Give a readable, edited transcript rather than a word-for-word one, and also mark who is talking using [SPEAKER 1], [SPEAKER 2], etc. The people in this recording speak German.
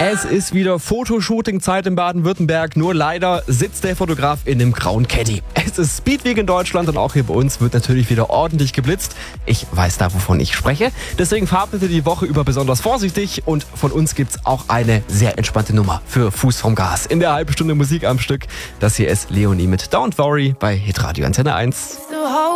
[SPEAKER 1] Es ist wieder Fotoshooting-Zeit in Baden-Württemberg, nur leider sitzt der Fotograf in einem grauen Caddy. Es ist Speedweek in Deutschland und auch hier bei uns wird natürlich wieder ordentlich geblitzt. Ich weiß da, wovon ich spreche. Deswegen fahren wir die Woche über besonders vorsichtig und von uns gibt's auch eine sehr entspannte Nummer für Fuß vom Gas. In der halben Stunde Musik am Stück. Das hier ist Leonie mit Don't Worry bei Hitradio Antenne 1.